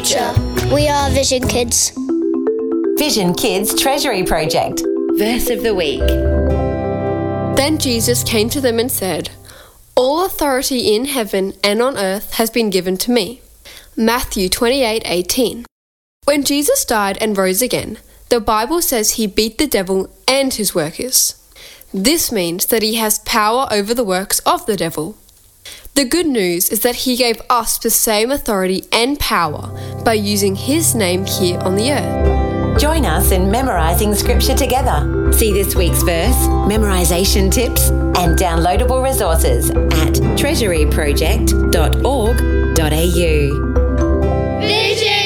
future. We are Vision Kids. Vision Kids Treasury Project. Verse of the Week. Then Jesus came to them and said, "All authority in heaven and on earth has been given to me." Matthew 28:18. When Jesus died and rose again, the Bible says he beat the devil and his workers. This means that he has power over the works of the devil. The good news is that he gave us the same authority and power by using his name here on the earth. Join us in memorising Scripture together. See this week's verse, memorisation tips, and downloadable resources at treasuryproject.org.au. Vision